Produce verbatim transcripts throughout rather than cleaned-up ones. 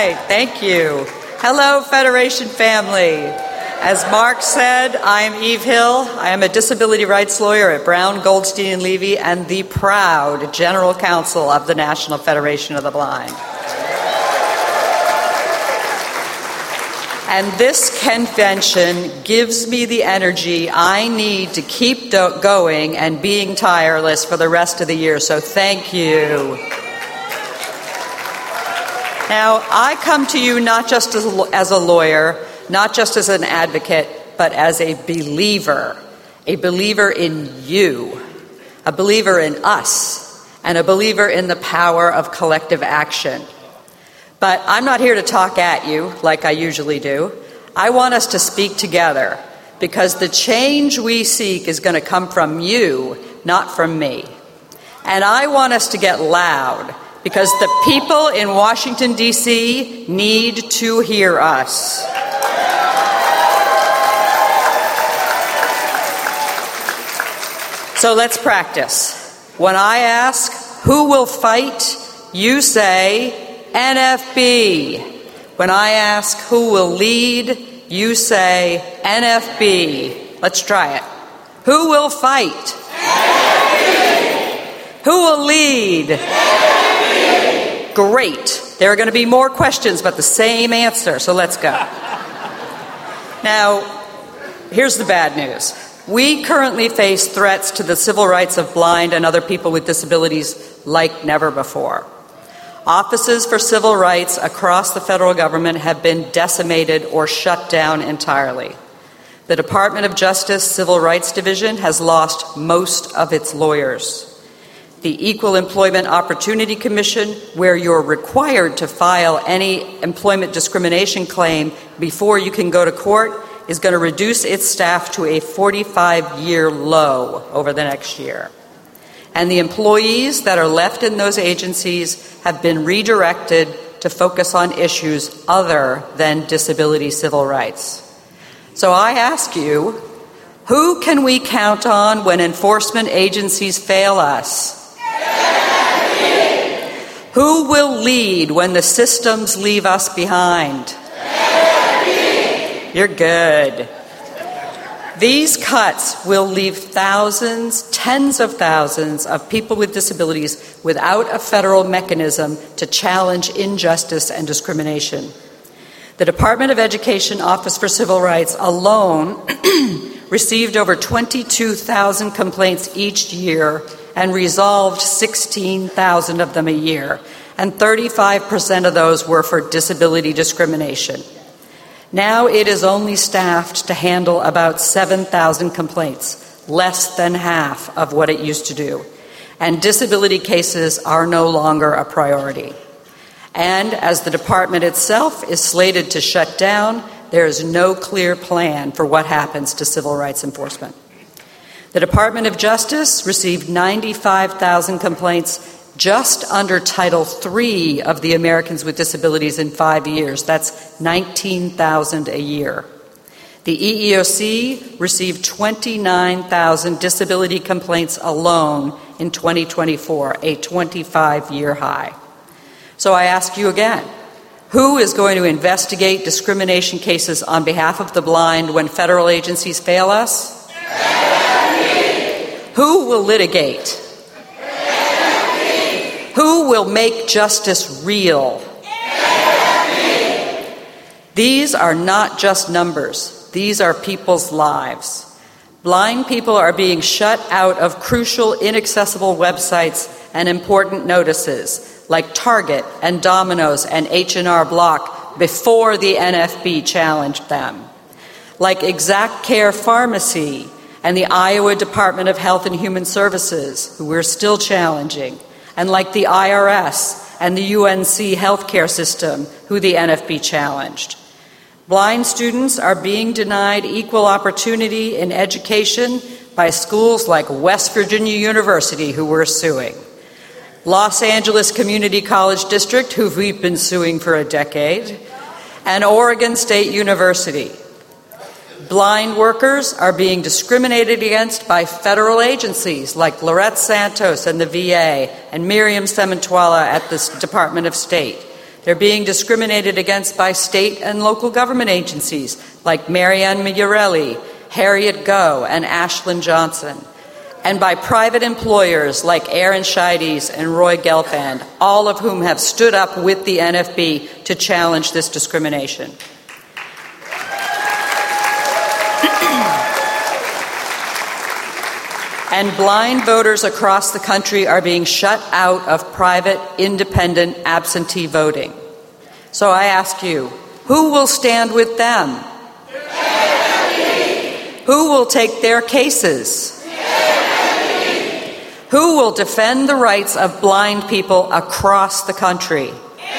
right, thank you. Hello, Federation family. As Mark said, I'm Eve Hill. I am a disability rights lawyer at Brown, Goldstein, and Levy, and the proud General Counsel of the National Federation of the Blind. And this convention gives me the energy I need to keep do- going and being tireless for the rest of the year, so thank you. Now, I come to you not just as a, as a lawyer, not just as an advocate, but as a believer, a believer in you, a believer in us, and a believer in the power of collective action. But I'm not here to talk at you like I usually do. I want us to speak together because the change we seek is going to come from you, not from me. And I want us to get loud because the people in Washington, D C need to hear us. So let's practice. When I ask, who will fight, you say, N F B. When I ask, who will lead, you say, N F B. Let's try it. Who will fight? N F B. Who will lead? N F B. Great. There are going to be more questions, but the same answer, so let's go. Now, here's the bad news. We currently face threats to the civil rights of blind and other people with disabilities like never before. Offices for civil rights across the federal government have been decimated or shut down entirely. The Department of Justice Civil Rights Division has lost most of its lawyers. The Equal Employment Opportunity Commission, where you're required to file any employment discrimination claim before you can go to court, is going to reduce its staff to a forty-five year low over the next year. And the employees that are left in those agencies have been redirected to focus on issues other than disability civil rights. So I ask you, who can we count on when enforcement agencies fail us? Who will lead when the systems leave us behind? You're good. These cuts will leave thousands, tens of thousands of people with disabilities without a federal mechanism to challenge injustice and discrimination. The Department of Education Office for Civil Rights alone received over twenty-two thousand complaints each year and resolved sixteen thousand of them a year, and thirty-five percent of those were for disability discrimination. Now it is only staffed to handle about seven thousand complaints, less than half of what it used to do. And disability cases are no longer a priority. And as the department itself is slated to shut down, there is no clear plan for what happens to civil rights enforcement. The Department of Justice received ninety-five thousand complaints just under Title three of the Americans with Disabilities in five years. That's nineteen thousand a year. The E E O C received twenty-nine thousand disability complaints alone in twenty twenty-four, a twenty-five year high. So I ask you again, who is going to investigate discrimination cases on behalf of the blind when federal agencies fail us? Who will litigate? Who will make justice real? These are not just numbers. These are people's lives. Blind people are being shut out of crucial, inaccessible websites and important notices like Target and Domino's and H and R Block before the N F B challenged them, like Exact Care Pharmacy and the Iowa Department of Health and Human Services, who we're still challenging, and like the I R S and the U N C healthcare system, who the N F B challenged. Blind students are being denied equal opportunity in education by schools like West Virginia University, who we're suing, Los Angeles Community College District, who we've been suing for a decade, and Oregon State University. Blind workers are being discriminated against by federal agencies like Lorette Santos and the V A and Miriam Sementwala at the Department of State. They're being discriminated against by state and local government agencies like Marianne Migliarelli, Harriet Goh, and Ashlyn Johnson, and by private employers like Aaron Scheides and Roy Gelfand, all of whom have stood up with the N F B to challenge this discrimination. And blind voters across the country are being shut out of private, independent, absentee voting. So I ask you, who will stand with them? Who will take their cases? Who will defend the rights of blind people across the country?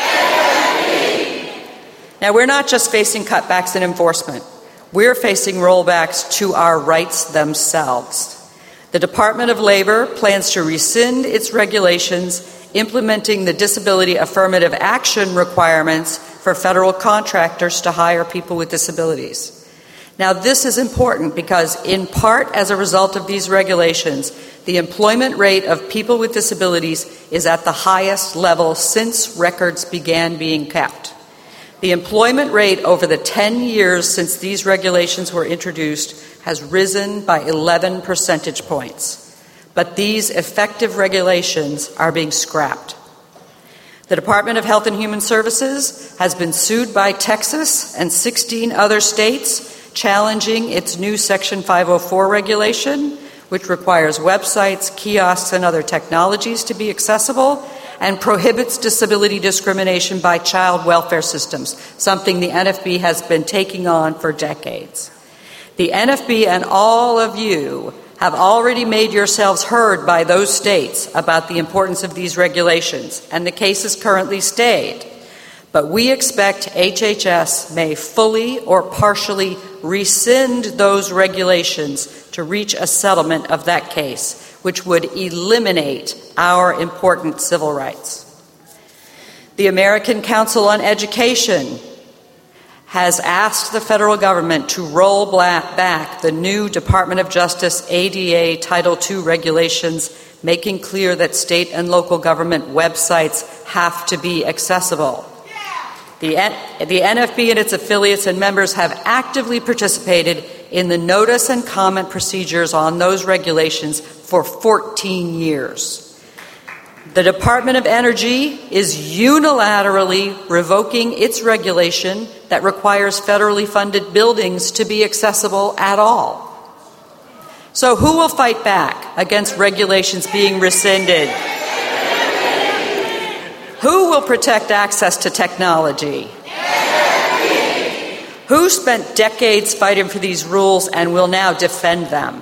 Now, we're not just facing cutbacks in enforcement. We're facing rollbacks to our rights themselves. The Department of Labor plans to rescind its regulations implementing the disability affirmative action requirements for federal contractors to hire people with disabilities. Now, this is important because, in part as a result of these regulations, the employment rate of people with disabilities is at the highest level since records began being kept. The employment rate over the ten years since these regulations were introduced has risen by eleven percentage points. But these effective regulations are being scrapped. The Department of Health and Human Services has been sued by Texas and sixteen other states challenging its new Section five oh four regulation, which requires websites, kiosks, and other technologies to be accessible and prohibits disability discrimination by child welfare systems, something the N F B has been taking on for decades. The N F B and all of you have already made yourselves heard by those states about the importance of these regulations, and the case is currently stayed. But we expect H H S may fully or partially rescind those regulations to reach a settlement of that case, which would eliminate our important civil rights. The American Council on Education has asked the federal government to roll back the new Department of Justice A D A Title two regulations, making clear that state and local government websites have to be accessible. The, N- the N F B and its affiliates and members have actively participated in the notice and comment procedures on those regulations for fourteen years. The Department of Energy is unilaterally revoking its regulation that requires federally funded buildings to be accessible at all. So who will fight back against regulations being rescinded? Who will protect access to technology? Who spent decades fighting for these rules and will now defend them?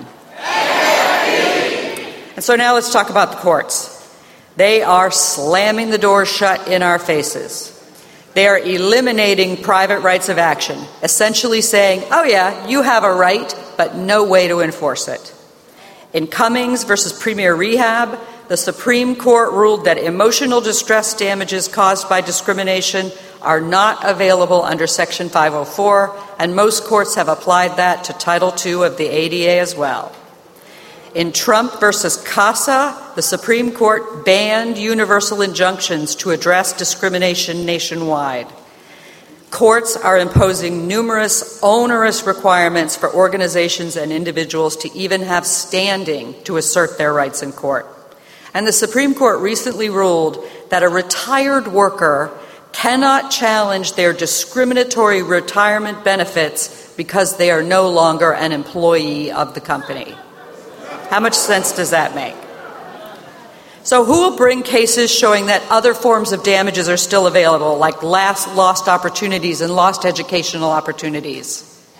And so now let's talk about the courts. They are slamming the doors shut in our faces. They are eliminating private rights of action, essentially saying, oh yeah, you have a right, but no way to enforce it. In Cummings versus Premier Rehab, the Supreme Court ruled that emotional distress damages caused by discrimination are not available under Section five oh four, and most courts have applied that to Title two of the A D A as well. In Trump versus Casa, the Supreme Court banned universal injunctions to address discrimination nationwide. Courts are imposing numerous onerous requirements for organizations and individuals to even have standing to assert their rights in court. And the Supreme Court recently ruled that a retired worker cannot challenge their discriminatory retirement benefits because they are no longer an employee of the company. How much sense does that make? So who will bring cases showing that other forms of damages are still available, like last lost opportunities and lost educational opportunities?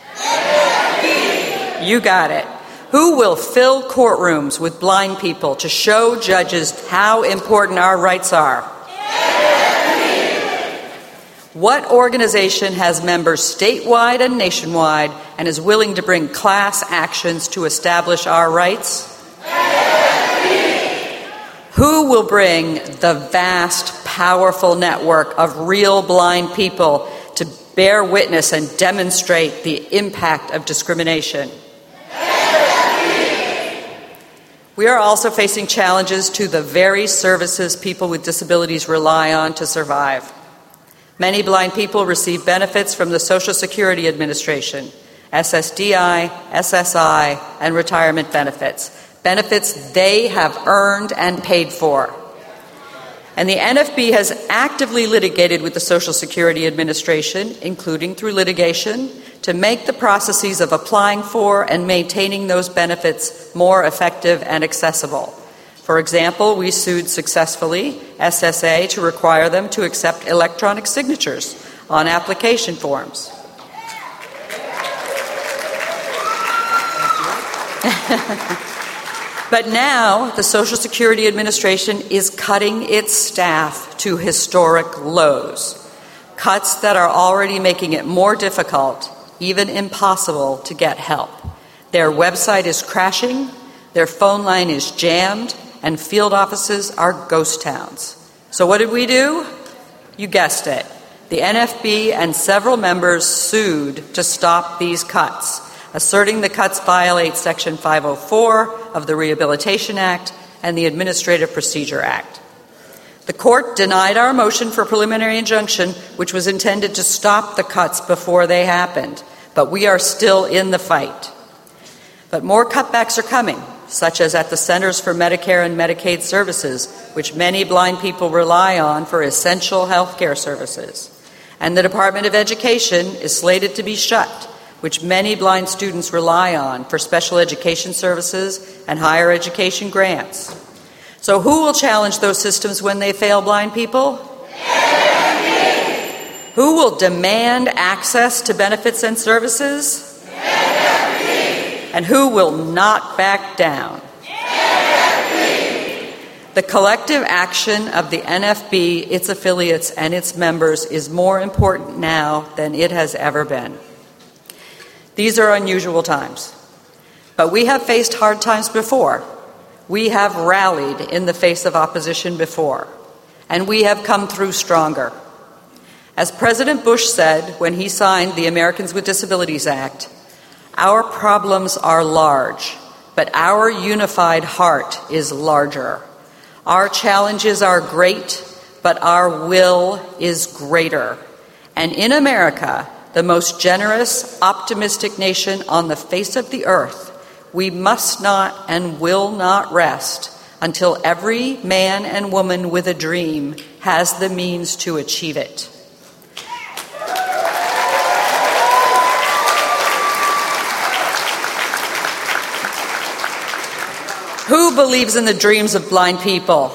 You got it. Who will fill courtrooms with blind people to show judges how important our rights are? What organization has members statewide and nationwide and is willing to bring class actions to establish our rights? Who will bring the vast, powerful network of real blind people to bear witness and demonstrate the impact of discrimination? We are also facing challenges to the very services people with disabilities rely on to survive. Many blind people receive benefits from the Social Security Administration, S S D I, S S I, and retirement benefits, benefits they have earned and paid for. And the N F B has actively litigated with the Social Security Administration, including through litigation, to make the processes of applying for and maintaining those benefits more effective and accessible. For example, we sued successfully S S A to require them to accept electronic signatures on application forms. But now the Social Security Administration is cutting its staff to historic lows, cuts that are already making it more difficult, even impossible, to get help. Their website is crashing, their phone line is jammed, and field offices are ghost towns. So what did we do? You guessed it. The N F B and several members sued to stop these cuts, asserting the cuts violate Section five oh four of the Rehabilitation Act and the Administrative Procedure Act. The court denied our motion for preliminary injunction, which was intended to stop the cuts before they happened, but we are still in the fight. But more cutbacks are coming, such as at the Centers for Medicare and Medicaid Services, which many blind people rely on for essential health care services. And the Department of Education is slated to be shut, which many blind students rely on for special education services and higher education grants. So who will challenge those systems when they fail blind people? Who will demand access to benefits and services? And who will not back down? The collective action of the N F B, its affiliates, and its members is more important now than it has ever been. These are unusual times, but we have faced hard times before. We have rallied in the face of opposition before, and we have come through stronger. As President Bush said when he signed the Americans with Disabilities Act, our problems are large, but our unified heart is larger. Our challenges are great, but our will is greater. And in America, the most generous, optimistic nation on the face of the earth, we must not and will not rest until every man and woman with a dream has the means to achieve it. Who believes in the dreams of blind people?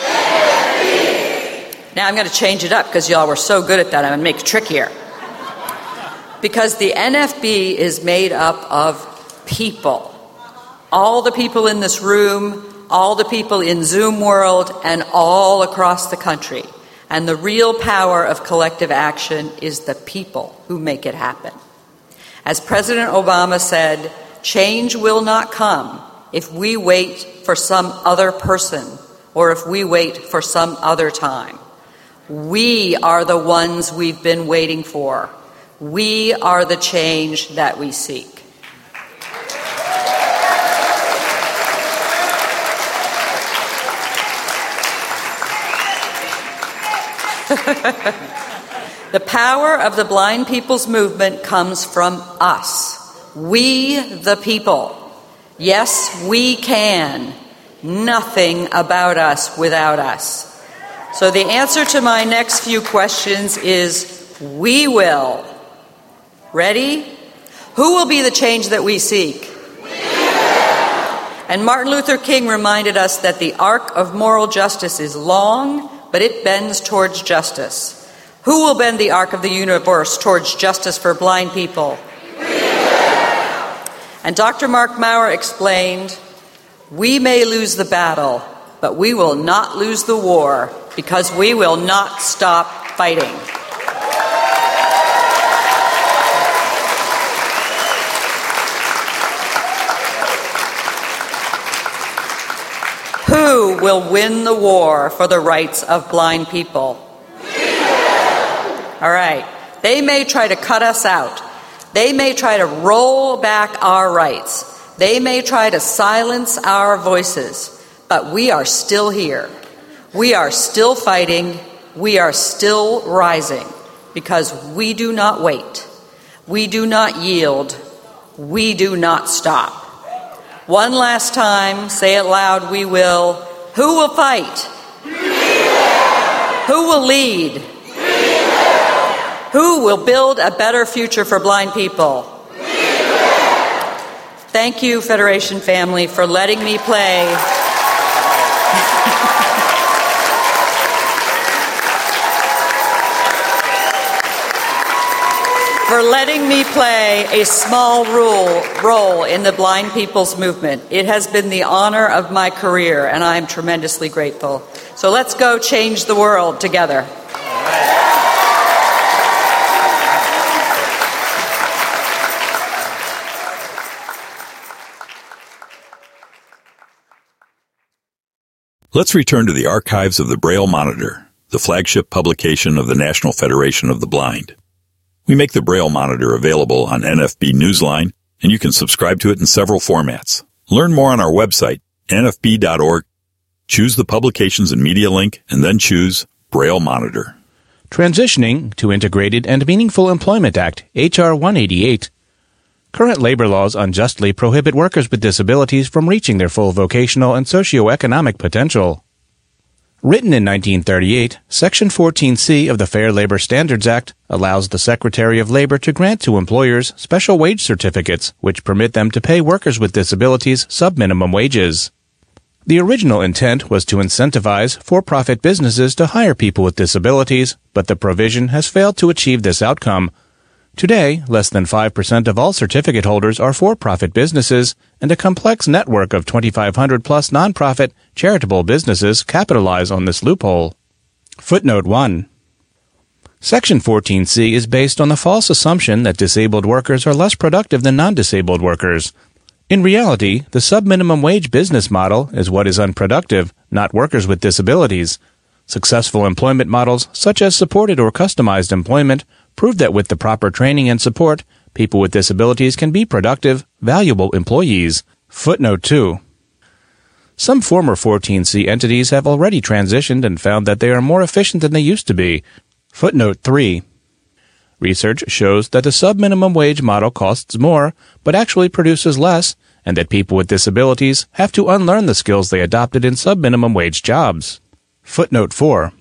Now I'm going to change it up because y'all were so good at that. I'm going to make it trickier. Because the N F B is made up of people. All the people in this room, all the people in Zoom world, and all across the country. And the real power of collective action is the people who make it happen. As President Obama said, change will not come if we wait for some other person or if we wait for some other time. We are the ones we've been waiting for. We are the change that we seek. The power of the blind people's movement comes from us. We, the people. Yes, we can. Nothing about us without us. So the answer to my next few questions is we will. Ready? Who will be the change that we seek? We will. And Martin Luther King reminded us that the arc of moral justice is long, but it bends towards justice. Who will bend the arc of the universe towards justice for blind people? We will. And Doctor Mark Maurer explained, we may lose the battle, but we will not lose the war because we will not stop fighting. Who will win the war for the rights of blind people? We will. All right. They may try to cut us out. They may try to roll back our rights. They may try to silence our voices. But we are still here. We are still fighting. We are still rising. because we do not wait. We do not yield. We do not stop. One last time, say it loud, we will. Who will fight? We will. Who will lead? We will. Who will build a better future for blind people? We will. Thank you, Federation family, for letting me play. for letting me play a small role, role in the blind people's movement. It has been the honor of my career, and I am tremendously grateful. So let's go change the world together. Let's return to the archives of the Braille Monitor, the flagship publication of the National Federation of the Blind. We make the Braille Monitor available on N F B Newsline, and you can subscribe to it in several formats. Learn more on our website, N F B dot org. Choose the Publications and Media link, and then choose Braille Monitor. Transitioning to Integrated and Meaningful Employment Act, H R one eighty-eight. Current labor laws unjustly prohibit workers with disabilities from reaching their full vocational and socioeconomic potential. Written in nineteen thirty-eight, Section fourteen C of the Fair Labor Standards Act allows the Secretary of Labor to grant to employers special wage certificates which permit them to pay workers with disabilities sub-minimum wages. The original intent was to incentivize for-profit businesses to hire people with disabilities, but the provision has failed to achieve this outcome. Today, less than five percent of all certificate holders are for-profit businesses, and a complex network of twenty-five hundred plus nonprofit, charitable businesses capitalize on this loophole. Footnote one. Section fourteen C is based on the false assumption that disabled workers are less productive than non-disabled workers. In reality, the sub-minimum wage business model is what is unproductive, not workers with disabilities. Successful employment models, such as supported or customized employment, prove that with the proper training and support, people with disabilities can be productive, valuable employees. Footnote two. Some former fourteen C entities have already transitioned and found that they are more efficient than they used to be. Footnote three. Research shows that the sub-minimum wage model costs more, but actually produces less, and that people with disabilities have to unlearn the skills they adopted in sub-minimum wage jobs. Footnote four.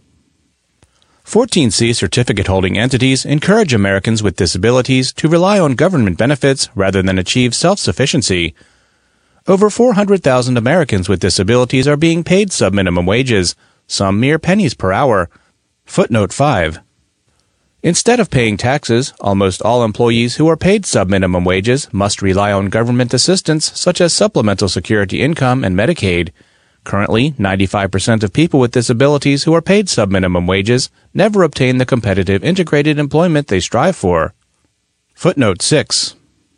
fourteen C certificate-holding entities encourage Americans with disabilities to rely on government benefits rather than achieve self-sufficiency. Over four hundred thousand Americans with disabilities are being paid sub-minimum wages, some mere pennies per hour. Footnote five. Instead of paying taxes, almost all employees who are paid sub-minimum wages must rely on government assistance such as Supplemental Security Income and Medicaid. Currently, ninety-five percent of people with disabilities who are paid sub-minimum wages never obtain the competitive integrated employment they strive for. Footnote six.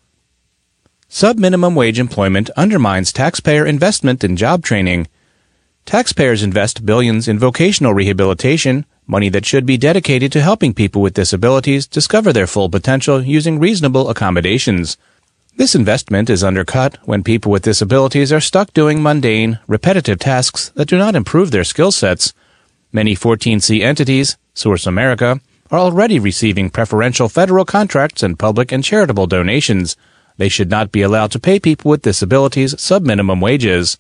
Sub-minimum wage employment undermines taxpayer investment in job training. Taxpayers invest billions in vocational rehabilitation, money that should be dedicated to helping people with disabilities discover their full potential using reasonable accommodations. This investment is undercut when people with disabilities are stuck doing mundane, repetitive tasks that do not improve their skill sets. Many fourteen C entities, Source America, are already receiving preferential federal contracts and public and charitable donations. They should not be allowed to pay people with disabilities sub-minimum wages.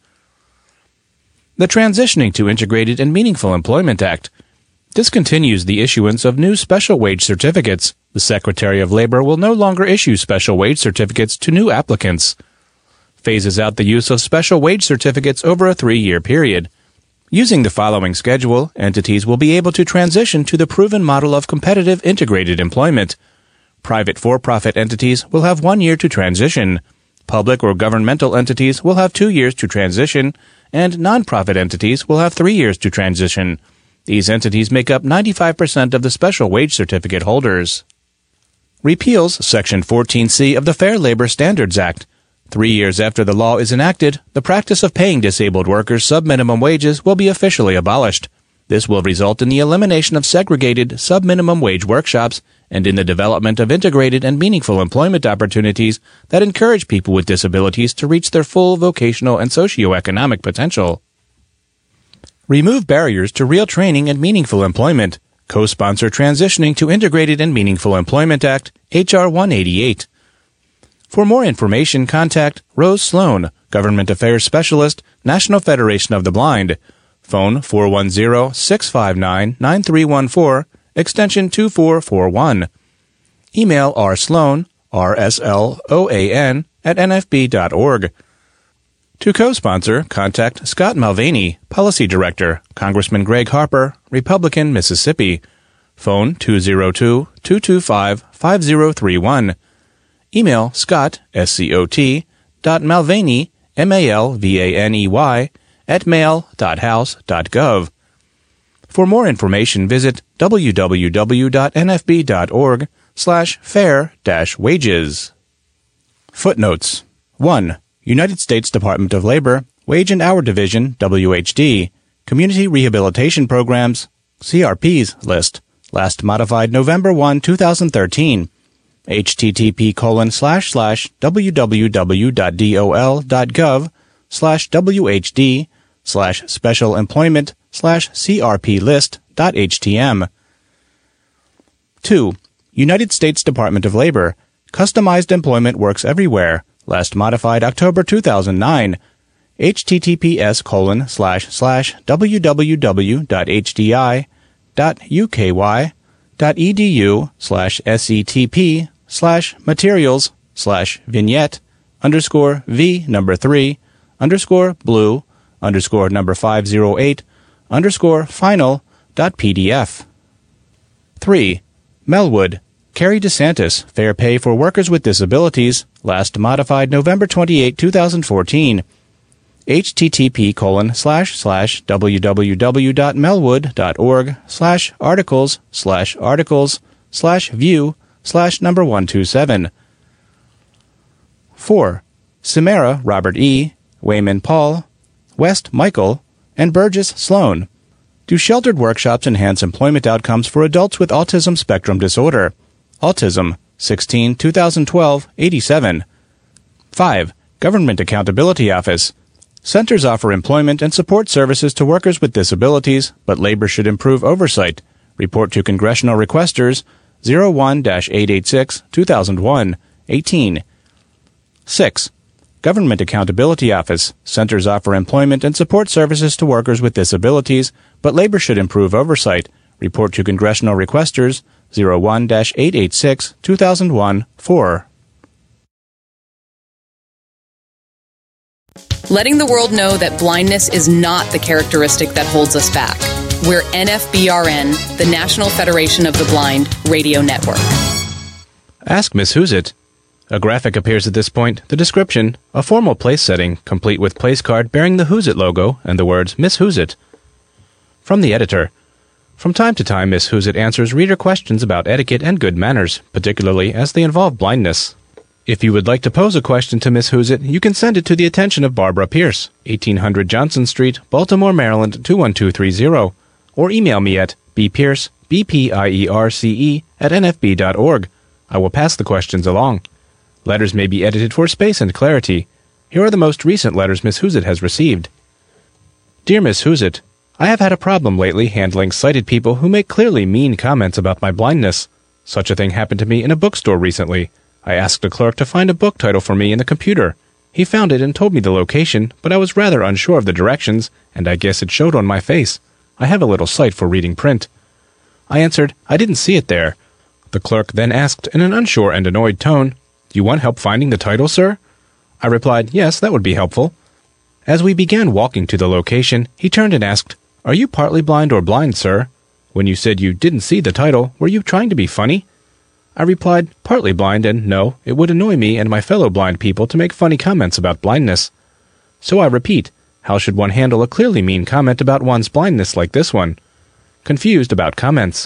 The Transitioning to Integrated and Meaningful Employment Act discontinues the issuance of new special wage certificates. The Secretary of Labor will no longer issue special wage certificates to new applicants. Phases out the use of special wage certificates over a three-year period. Using the following schedule, entities will be able to transition to the proven model of competitive integrated employment. Private for-profit entities will have one year to transition. Public or governmental entities will have two years to transition, and nonprofit entities will have three years to transition. These entities make up ninety-five percent of the special wage certificate holders. Repeals Section fourteen C of the Fair Labor Standards Act. Three years after the law is enacted, the practice of paying disabled workers sub-minimum wages will be officially abolished. This will result in the elimination of segregated sub-minimum wage workshops and in the development of integrated and meaningful employment opportunities that encourage people with disabilities to reach their full vocational and socioeconomic potential. Remove barriers to real training and meaningful employment. Co-sponsor Transitioning to Integrated and Meaningful Employment Act, H R one eighty-eight. For more information, contact Rose Sloan, Government Affairs Specialist, National Federation of the Blind. Phone four one zero, six five nine, nine three one four, extension two four four one. Email rsloan, R S L O A N, at N F B dot org. To co-sponsor, contact Scott Mulvaney, Policy Director, Congressman Greg Harper, Republican, Mississippi. Phone two oh two, two two five, five oh three one. Email Scott, S C O T, dot Mulvaney, M A L V A N E Y, at mail dot house dot gov. For more information, visit w w w dot n f b dot org slash fair dash wages. Footnotes. one. United States Department of Labor, Wage and Hour Division, W H D, Community Rehabilitation Programs, C R Ps list, last modified November first, two thousand thirteen, http colon slash slash www dot dol dot gov slash whd slash special employment slash crp list dot htm. two. United States Department of Labor, Customized Employment Works Everywhere, last modified October two thousand nine, https colon slash slash www dot hdi dot uky dot edu slash setp slash materials slash vignette underscore v number three underscore blue underscore number five zero eight underscore final dot pdf. three. Melwood, Kerry DeSantis, Fair Pay for Workers with Disabilities, last modified November twenty-eighth, two thousand fourteen, http colon slash slash www dot melwood dot org slash articles slash articles slash view slash number one two seven. four. Samara Robert E., Wayman Paul, West Michael, and Burgess Sloan. Do sheltered workshops enhance employment outcomes for adults with autism spectrum disorder? Autism, sixteen, twenty twelve, eighty-seven. five. Government Accountability Office. Centers offer employment and support services to workers with disabilities, but labor should improve oversight. Report to Congressional Requesters, oh one dash eight eighty-six, two thousand one, eighteen. six. Government Accountability Office. Centers offer employment and support services to workers with disabilities, but labor should improve oversight. Report to Congressional Requesters, oh one dash eight eighty-six, two thousand one, four. Letting the world know that blindness is not the characteristic that holds us back. We're N F B R N, the National Federation of the Blind Radio Network. Ask Miss Who's It. A graphic appears at this point, the description, a formal place setting, complete with place card bearing the Who's It logo and the words Miss Who's It. From the editor. From time to time, Miss Who's It answers reader questions about etiquette and good manners, particularly as they involve blindness. If you would like to pose a question to Miss Who's It, you can send it to the attention of Barbara Pierce, eighteen hundred Johnson Street, Baltimore, Maryland, two one two three zero, or email me at bpierce, B P I E R C E, at N F B dot org. I will pass the questions along. Letters may be edited for space and clarity. Here are the most recent letters Miss Who's It has received. Dear Miss Who's It, I have had a problem lately handling sighted people who make clearly mean comments about my blindness. Such a thing happened to me in a bookstore recently. I asked a clerk to find a book title for me in the computer. He found it and told me the location, but I was rather unsure of the directions, and I guess it showed on my face. I have a little sight for reading print. I answered, I didn't see it there. The clerk then asked in an unsure and annoyed tone, Do you want help finding the title, sir? I replied, yes, that would be helpful. As we began walking to the location, he turned and asked, Are you partly blind or blind, sir? When you said you didn't see the title, were you trying to be funny? I replied, partly blind, and no, it would annoy me and my fellow blind people to make funny comments about blindness. So I repeat, how should one handle a clearly mean comment about one's blindness like this one? Confused about comments.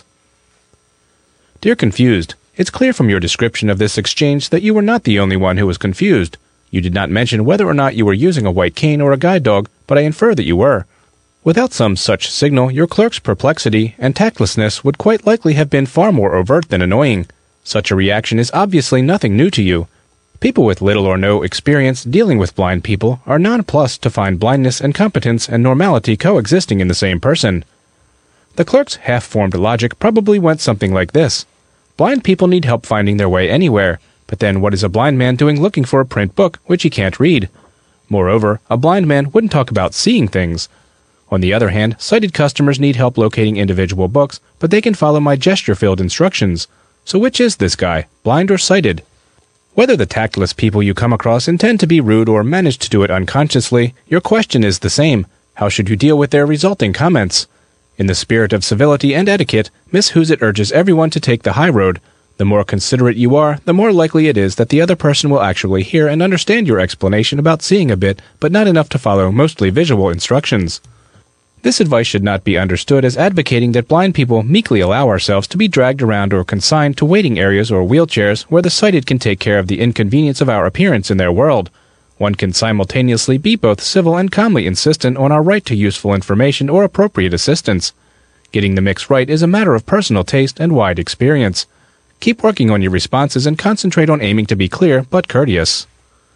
Dear Confused, it's clear from your description of this exchange that you were not the only one who was confused. You did not mention whether or not you were using a white cane or a guide dog, but I infer that you were. Without some such signal, your clerk's perplexity and tactlessness would quite likely have been far more overt than annoying. Such a reaction is obviously nothing new to you. People with little or no experience dealing with blind people are nonplussed to find blindness and competence and normality coexisting in the same person. The clerk's half-formed logic probably went something like this. Blind people need help finding their way anywhere, but then what is a blind man doing looking for a print book which he can't read? Moreover, a blind man wouldn't talk about seeing things. On the other hand, sighted customers need help locating individual books, but they can follow my gesture-filled instructions. So which is this guy, blind or sighted? Whether the tactless people you come across intend to be rude or manage to do it unconsciously, your question is the same. How should you deal with their resulting comments? In the spirit of civility and etiquette, Miss Hoositt urges everyone to take the high road. The more considerate you are, the more likely it is that the other person will actually hear and understand your explanation about seeing a bit, but not enough to follow mostly visual instructions. This advice should not be understood as advocating that blind people meekly allow ourselves to be dragged around or consigned to waiting areas or wheelchairs where the sighted can take care of the inconvenience of our appearance in their world. One can simultaneously be both civil and calmly insistent on our right to useful information or appropriate assistance. Getting the mix right is a matter of personal taste and wide experience. Keep working on your responses and concentrate on aiming to be clear but courteous.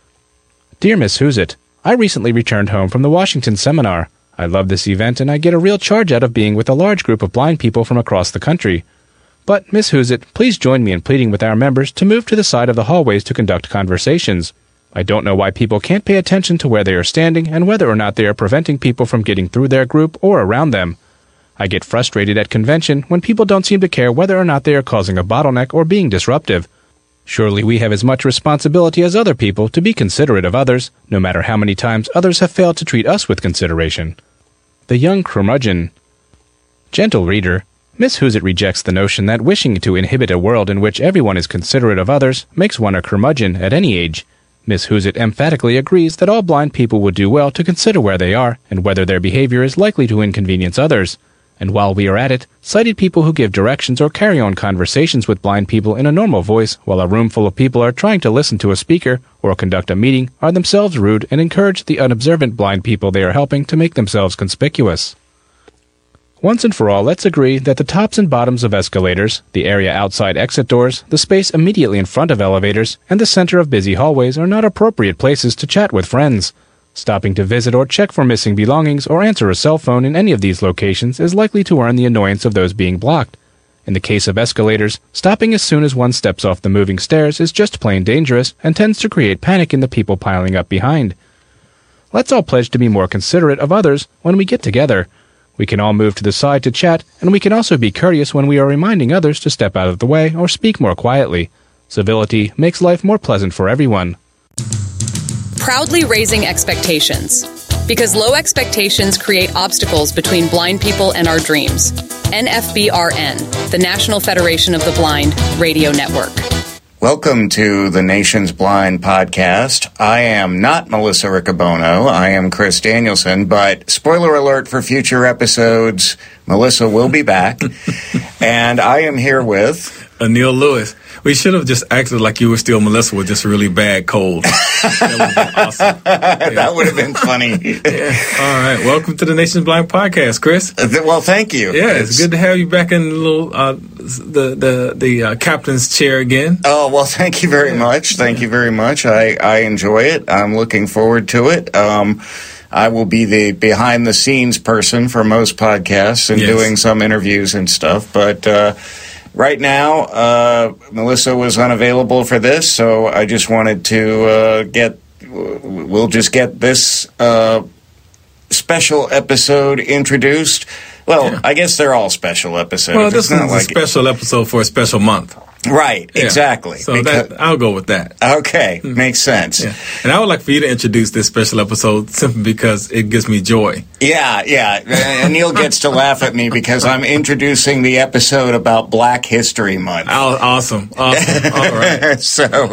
Dear Miss Hoositt, I recently returned home from the Washington seminar. I love this event and I get a real charge out of being with a large group of blind people from across the country. But, Miss Hoositt, please join me in pleading with our members to move to the side of the hallways to conduct conversations. I don't know why people can't pay attention to where they are standing and whether or not they are preventing people from getting through their group or around them. I get frustrated at convention when people don't seem to care whether or not they are causing a bottleneck or being disruptive. Surely we have as much responsibility as other people to be considerate of others, no matter how many times others have failed to treat us with consideration. The young curmudgeon. Gentle reader, Miss Hoositt rejects the notion that wishing to inhibit a world in which everyone is considerate of others makes one a curmudgeon at any age. Miss Hoositt emphatically agrees that all blind people would do well to consider where they are and whether their behavior is likely to inconvenience others. And while we are at it, sighted people who give directions or carry on conversations with blind people in a normal voice while a room full of people are trying to listen to a speaker or conduct a meeting are themselves rude and encourage the unobservant blind people they are helping to make themselves conspicuous. Once and for all, let's agree that the tops and bottoms of escalators, the area outside exit doors, the space immediately in front of elevators, and the center of busy hallways are not appropriate places to chat with friends. Stopping to visit or check for missing belongings or answer a cell phone in any of these locations is likely to earn the annoyance of those being blocked. In the case of escalators, stopping as soon as one steps off the moving stairs is just plain dangerous and tends to create panic in the people piling up behind. Let's all pledge to be more considerate of others when we get together. We can all move to the side to chat, and we can also be courteous when we are reminding others to step out of the way or speak more quietly. Civility makes life more pleasant for everyone. Proudly raising expectations. Because low expectations create obstacles between blind people and our dreams. N F B R N, the National Federation of the Blind Radio Network. Welcome to the Nation's Blind Podcast. I am not Melissa Riccobono. I am Chris Danielson, but spoiler alert for future episodes, Melissa will be back. And I am here with... Anil Lewis. We should have just acted like you were still Melissa with just a really bad cold. That would have been awesome. Yeah. That would have been funny. Yeah. All right. Welcome to the Nation's Blind Podcast, Chris. Uh, th- well, thank you. Yeah, it's, it's good to have you back in the little uh, the the the uh, captain's chair again. Oh well, thank you very yeah. much. Thank yeah. you very much. I I enjoy it. I'm looking forward to it. Um, I will be the behind the scenes person for most podcasts and yes. doing some interviews and stuff, but. Uh, Right now, uh, Melissa was unavailable for this, so I just wanted to uh, get, we'll just get this uh, special episode introduced. Well, yeah. I guess they're all special episodes. Well, this is like a special it. episode for a special month. Right, yeah. exactly. So because, that, I'll go with that. Okay, mm-hmm. Makes sense. Yeah. And I would like for you to introduce this special episode simply because it gives me joy. Yeah, yeah. Anil gets to laugh at me because I'm introducing the episode about Black History Month. Oh, awesome. Awesome. All right. So,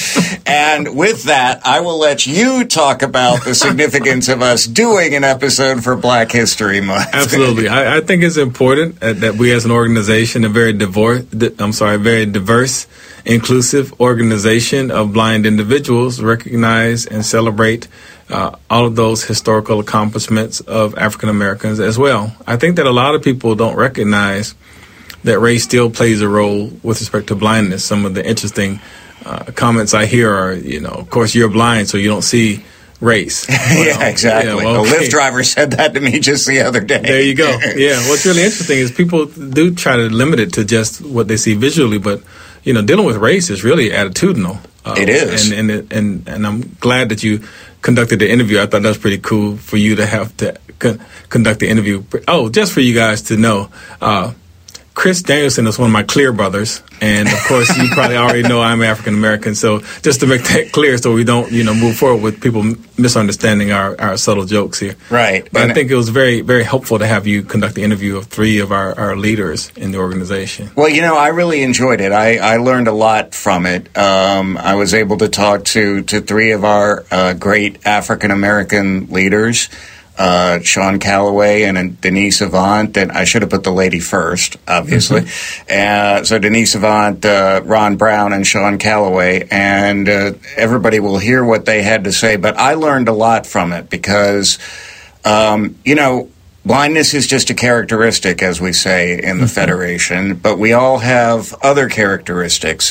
and with that, I will let you talk about the significance of us doing an episode for Black History Month. Absolutely. I, I think it's important that we as an organization, a very divorce, I'm sorry, very diverse, inclusive organization of blind individuals recognize and celebrate uh, all of those historical accomplishments of African Americans as well. I think that a lot of people don't recognize that race still plays a role with respect to blindness. Some of the interesting uh, comments I hear are, you know, of course you're blind, so you don't see race. yeah, well, exactly. Yeah, well, a okay. Lyft driver said that to me just the other day. There you go. Yeah, what's really interesting is people do try to limit it to just what they see visually, but you know, dealing with race is really attitudinal. Uh, it is, and and, it, and and I'm glad that you conducted the interview. I thought that was pretty cool for you to have to con- conduct the interview. Oh, just for you guys to know. Uh, Chris Danielson is one of my Clear brothers, and of course, you probably already know I'm African American. So, just to make that clear, so we don't, you know, move forward with people misunderstanding our, our subtle jokes here. Right. But and I think it was very, very helpful to have you conduct the interview of three of our, our leaders in the organization. Well, you know, I really enjoyed it. I, I learned a lot from it. Um, I was able to talk to to three of our uh, great African American leaders. Uh, Sean Calloway and Denise Avant, and I should have put the lady first, obviously. Mm-hmm. Uh, so Denise Avant, uh, Ron Brown, and Sean Calloway, and uh, everybody will hear what they had to say. But I learned a lot from it because, um, you know, blindness is just a characteristic, as we say in the mm-hmm. Federation, but we all have other characteristics.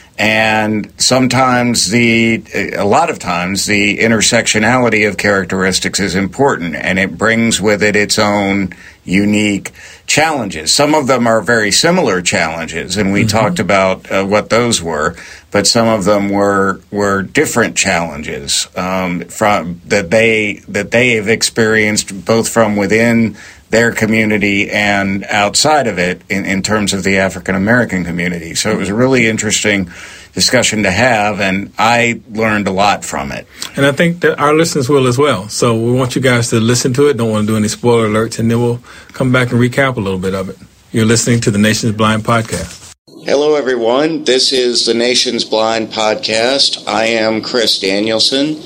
And sometimes the, a lot of times, the intersectionality of characteristics is important, and it brings with it its own unique challenges. Some of them are very similar challenges, and we mm-hmm. talked about uh, what those were, but some of them were were different challenges um, from that they that they have experienced both from within their community and outside of it in, in terms of the African American community. So it was a really interesting discussion to have, and I learned a lot from it. And I think that our listeners will as well. So we want you guys to listen to it. Don't want to do any spoiler alerts, and then we'll come back and recap a little bit of it. You're listening to the Nation's Blind Podcast. Hello, everyone. This is the Nation's Blind Podcast. I am Chris Danielson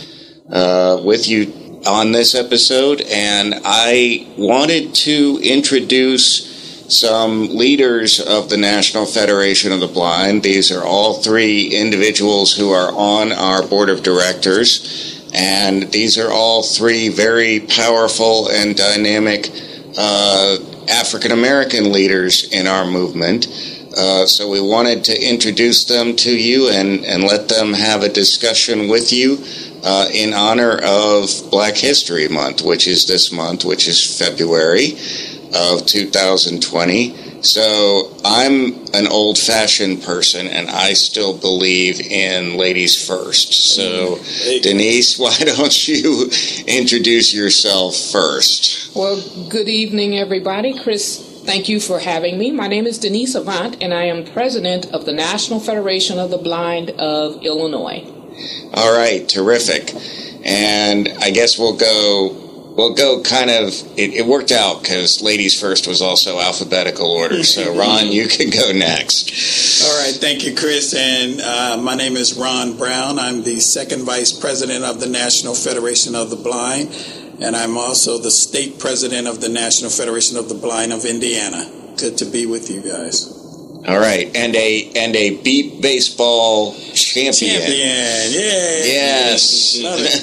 uh, with you on this episode, and I wanted to introduce some leaders of the National Federation of the Blind. These are all three individuals who are on our board of directors, and these are all three very powerful and dynamic uh, African American leaders in our movement. Uh, so we wanted to introduce them to you and, and let them have a discussion with you Uh, in honor of Black History Month, which is this month, which is February of two thousand twenty. So I'm an old-fashioned person, and I still believe in ladies first. So, Denise, why don't you introduce yourself first? Well, good evening, everybody. Chris, thank you for having me. My name is Denise Avant, and I am president of the National Federation of the Blind of Illinois. All right, terrific. And I guess we'll go, we'll go kind of, it, it worked out because ladies first was also alphabetical order. So, Ron, you can go next. All right, thank you, Chris. And uh, my name is Ron Brown. I'm the second vice president of the National Federation of the Blind. And I'm also the state president of the National Federation of the Blind of Indiana. Good to be with you guys. All right, and a and a beep baseball champion. Champion, yeah. Yes. Love it.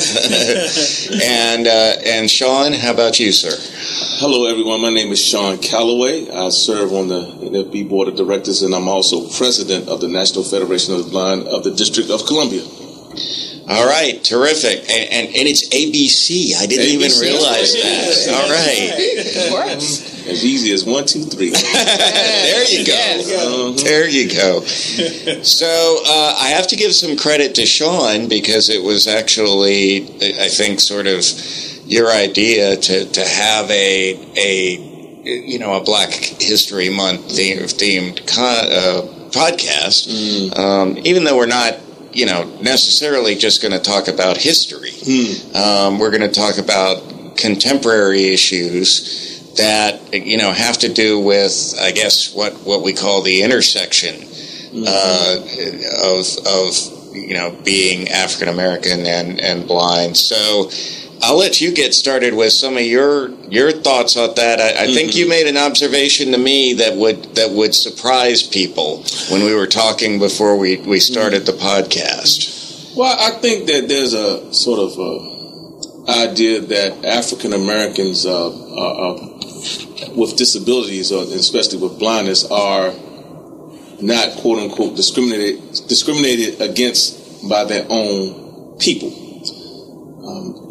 Yeah. and uh, and Sean, how about you, sir? Hello, everyone. My name is Sean Calloway. I serve on the N F B Board of Directors, and I'm also president of the National Federation of the Blind of the District of Columbia. All right, terrific. And, and, and it's A B C. I didn't A B C. Even realize that. Yeah. All right. It works. As easy as one, two, three. There you go. Uh-huh. There you go. So uh, I have to give some credit to Sean because it was actually, I think, sort of your idea to, to have a a you know a Black History Month themed con, uh, podcast. Mm. Um, even though we're not, you know, necessarily just going to talk about history. Mm. Um, we're going to talk about contemporary issues that, you know, have to do with, I guess, what, what we call the intersection mm-hmm. uh, of, of, you know, being African American and, and blind. So I'll let you get started with some of your your thoughts on that. I, I mm-hmm. think you made an observation to me that would that would surprise people when we were talking before we, we started mm-hmm. the podcast. Well, I think that there's a sort of a idea that African Americans uh, are, are with disabilities, or especially with blindness, are not quote unquote discriminated discriminated against by their own people.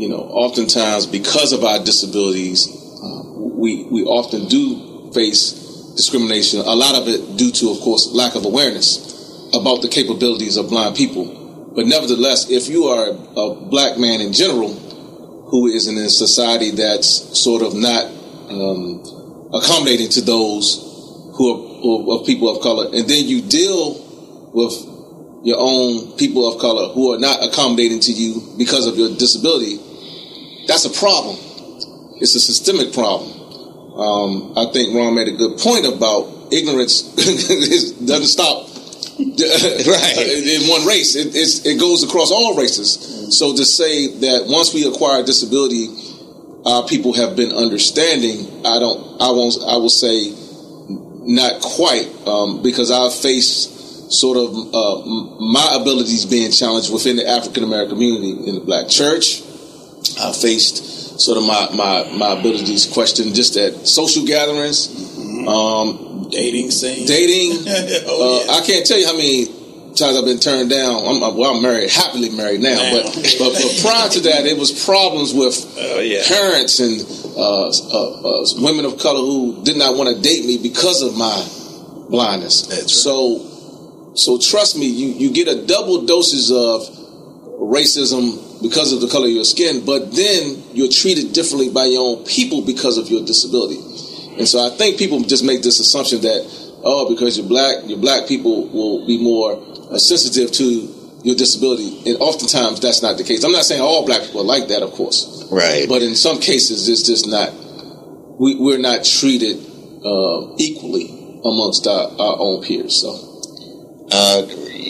you know, oftentimes because of our disabilities, uh, we we often do face discrimination. A lot of it due to, of course, lack of awareness about the capabilities of blind people. But nevertheless, if you are a black man in general who is in a society that's sort of not um, accommodating to those who are, who are people of color, and then you deal with your own people of color who are not accommodating to you because of your disability, that's a problem. It's a systemic problem. Um, I think Ron made a good point about ignorance doesn't stop right. in one race. It, it's, it goes across all races. So to say that once we acquire disability, our people have been understanding, I don't, I won't, I will say not quite, um, because I've faced sort of uh, my abilities being challenged within the African American community in the black church. I faced sort of my, my, my abilities questioned just at social gatherings, mm-hmm. um, dating scene. Dating. oh, uh, yeah. I can't tell you how many times I've been turned down. I'm, well, I'm married, happily married now, now. But, but but prior to that, it was problems with oh, yeah. parents and uh, uh, uh, women of color who did not want to date me because of my blindness. That's right. So, so trust me, you, you get a double doses of racism because of the color of your skin, but then you're treated differently by your own people because of your disability. And so I think people just make this assumption that, oh, because you're black, your black people will be more uh, sensitive to your disability. And oftentimes that's not the case. I'm not saying all black people are like that, of course. Right. But in some cases, it's just not, we, we're not treated uh, equally amongst our, our own peers. So, uh,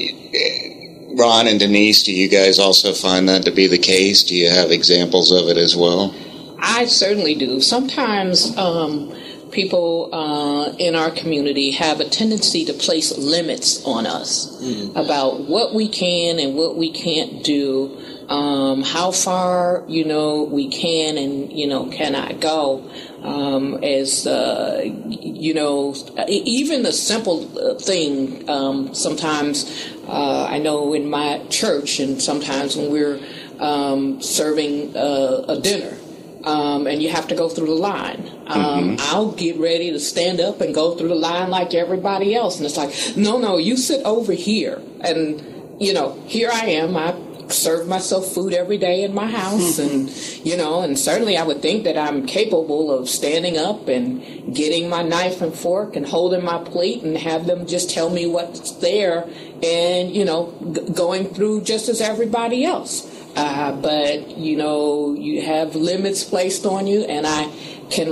Ron and Denise, do you guys also find that to be the case? Do you have examples of it as well? I certainly do. Sometimes um, people uh, in our community have a tendency to place limits on us mm-hmm. about what we can and what we can't do, um, how far, you know, we can and, you know, cannot go. Um, as, uh, you know, even the simple thing, um, sometimes uh, I know in my church and sometimes when we're um, serving uh, a dinner, Um, and you have to go through the line. Um, mm-hmm. I'll get ready to stand up and go through the line like everybody else. And it's like, no, no, you sit over here. And, you know, here I am. I serve myself food every day in my house. And, you know, and certainly I would think that I'm capable of standing up and getting my knife and fork and holding my plate and have them just tell me what's there and, you know, g- going through just as everybody else. Uh, but, you know, you have limits placed on you, and I